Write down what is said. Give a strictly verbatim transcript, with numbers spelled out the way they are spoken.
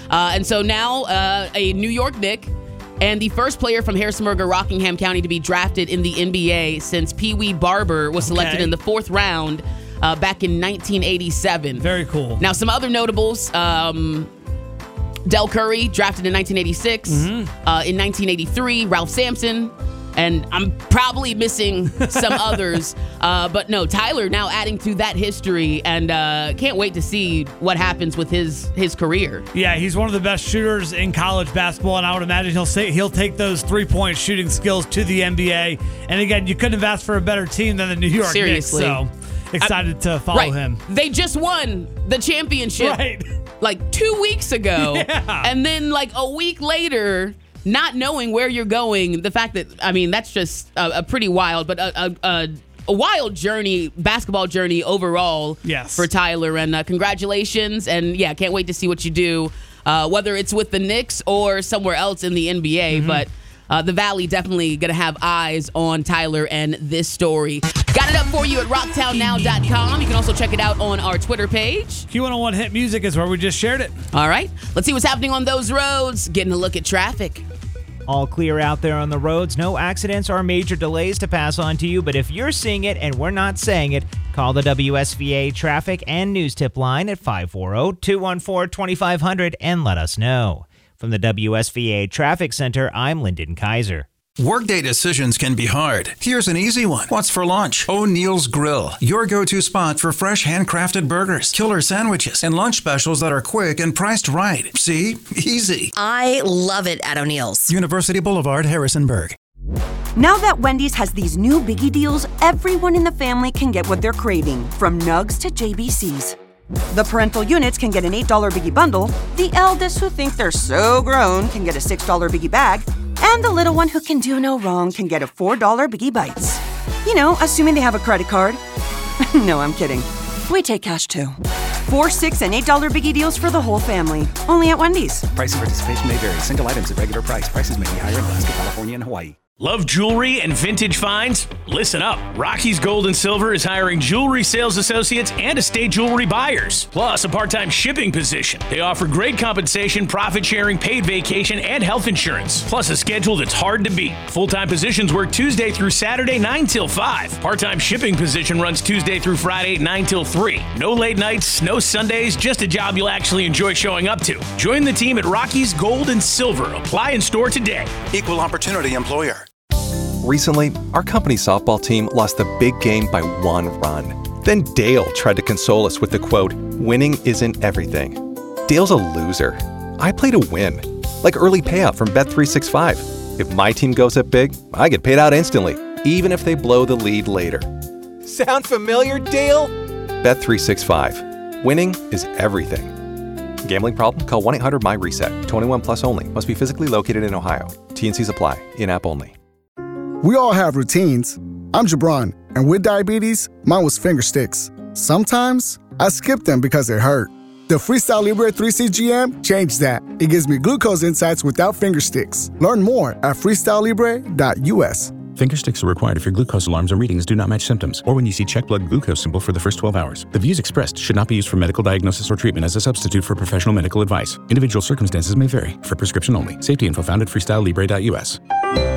Uh, and so now uh, a New York Knick and the first player from Harrisonburg or Rockingham County to be drafted in the N B A since Pee Wee Barber was selected Okay. in the fourth round uh, back in nineteen eighty-seven. Very cool. Now, some other notables. Um, Del Curry, drafted in nineteen eighty-six. Mm-hmm. Uh, in nineteen eighty-three, Ralph Sampson. And I'm probably missing some others. Uh, but no, Tyler now adding to that history, and uh, can't wait to see what happens with his his career. Yeah, he's one of the best shooters in college basketball, and I would imagine he'll say he'll take those three-point shooting skills to the N B A. And again, you couldn't have asked for a better team than the New York Seriously. Knicks. So excited I, to follow right. him. They just won the championship Right. like two weeks ago. Yeah. And then like a week later, not knowing where you're going, the fact that, I mean, that's just a, a pretty wild, but a, a, a, a wild journey, basketball journey overall Yes. for Tyler. And uh, congratulations. And yeah, can't wait to see what you do, uh, whether it's with the Knicks or somewhere else in the N B A. Mm-hmm. But uh, the Valley definitely going to have eyes on Tyler and this story. Got it up for you at rocktown now dot com. You can also check it out on our Twitter page. Q one oh one Hit Music is where we just shared it. All right, let's see what's happening on those roads. Getting a look at traffic. All clear out there on the roads. No accidents or major delays to pass on to you. But if you're seeing it and we're not saying it, call the W S V A traffic and news tip line at five four zero, two one four, two five zero zero and let us know. From the W S V A Traffic Center, I'm Lyndon Kaiser. Workday decisions can be hard. Here's an easy one. What's for lunch? O'Neill's Grill, your go-to spot for fresh handcrafted burgers, killer sandwiches, and lunch specials that are quick and priced right. See? Easy. I love it at O'Neill's. University Boulevard, Harrisonburg. Now that Wendy's has these new biggie deals, everyone in the family can get what they're craving, from nugs to J B Cs. The parental units can get an eight dollar biggie bundle, the eldest who think they're so grown can get a six dollar biggie bag, and the little one who can do no wrong can get a four dollar biggie bites. You know, assuming they have a credit card. No, I'm kidding. We take cash too. Four, six, and eight dollar biggie deals for the whole family. Only at Wendy's. Price and participation may vary. Single items at regular price. Prices may be higher in Alaska, California, and Hawaii. Love jewelry and vintage finds? Listen up. Rocky's Gold and Silver is hiring jewelry sales associates and estate jewelry buyers, plus a part-time shipping position. They offer great compensation, profit sharing, paid vacation, and health insurance, plus a schedule that's hard to beat. Full-time positions work Tuesday through Saturday, nine till five. Part-time shipping position runs Tuesday through Friday, nine till three. No late nights, no Sundays, just a job you'll actually enjoy showing up to. Join the team at Rocky's Gold and Silver. Apply in store today. Equal opportunity employer. Recently, our company softball team lost the big game by one run. Then Dale tried to console us with the quote, "Winning isn't everything." Dale's a loser. I play to win, like early payout from Bet three sixty-five. If my team goes up big, I get paid out instantly, even if they blow the lead later. Sound familiar, Dale? Bet three sixty-five. Winning is everything. Gambling problem? Call one eight hundred M Y RESET. twenty-one plus only. Must be physically located in Ohio. T and Cs apply. In-app only. We all have routines. I'm Jabron, and with diabetes, mine was finger sticks. Sometimes, I skip them because it hurt. The Freestyle Libre three C G M changed that. It gives me glucose insights without finger sticks. Learn more at freestyle libre dot U S. Finger sticks are required if your glucose alarms or readings do not match symptoms, or when you see check blood glucose symbol for the first twelve hours. The views expressed should not be used for medical diagnosis or treatment as a substitute for professional medical advice. Individual circumstances may vary. For prescription only. Safety info found at freestyle libre dot U S.